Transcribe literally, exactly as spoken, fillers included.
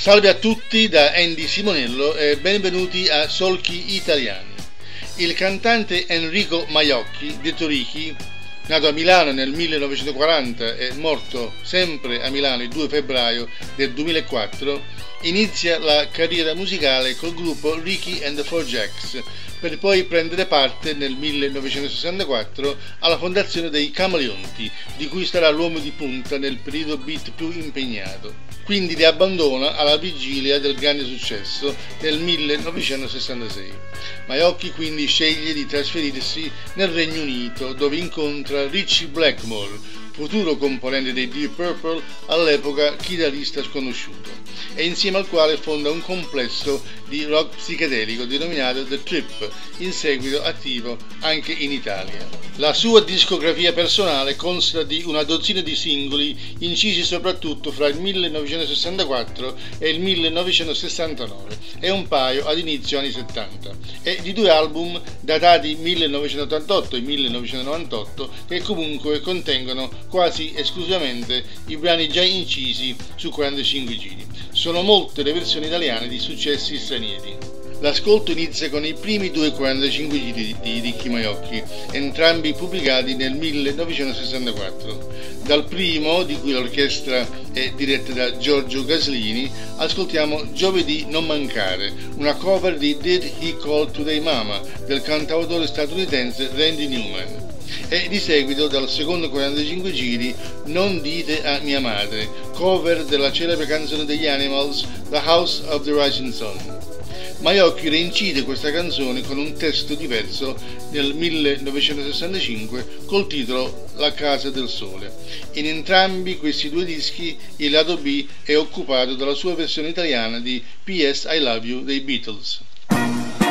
Salve a tutti da Andy Simonello e benvenuti a Solchi Italiani. Il cantante Enrico Maiocchi, detto Ricky, nato a Milano nel millenovecentoquaranta e morto sempre a Milano il due febbraio del duemilaquattro, inizia la carriera musicale col gruppo Ricky and the Four Jacks, per poi prendere parte nel millenovecentosessantaquattro alla fondazione dei Camaleonti, di cui sarà l'uomo di punta nel periodo beat più impegnato. Quindi li abbandona alla vigilia del grande successo del millenovecentosessantasei. Maiocchi quindi sceglie di trasferirsi nel Regno Unito, dove incontra Ritchie Blackmore, futuro componente dei Deep Purple, all'epoca chitarrista sconosciuto, e insieme al quale fonda un complesso di rock psichedelico denominato The Trip, in seguito attivo anche in Italia. La sua discografia personale consta di una dozzina di singoli incisi soprattutto fra il millenovecentosessantaquattro e il millenovecentosessantanove e un paio ad inizio anni settanta, e di due album datati millenovecentottantotto e millenovecentonovantotto che comunque contengono quasi esclusivamente i brani già incisi su quarantacinque giri. Sono molte le versioni italiane di successi stranieri. L'ascolto inizia con i primi due quarantacinque giri di Ricky Maiocchi, entrambi pubblicati nel millenovecentosessantaquattro. Dal primo, di cui l'orchestra è diretta da Giorgio Gaslini, ascoltiamo Giovedì non mancare, una cover di Did He Call Today Mama del cantautore statunitense Randy Newman. E di seguito dal secondo quarantacinque giri Non dite a mia madre, cover della celebre canzone degli Animals The House of the Rising Sun. Maiocchi reincide questa canzone con un testo diverso nel millenovecentosessantacinque col titolo La casa del sole. In entrambi questi due dischi il lato B è occupato dalla sua versione italiana di P S I Love You dei Beatles.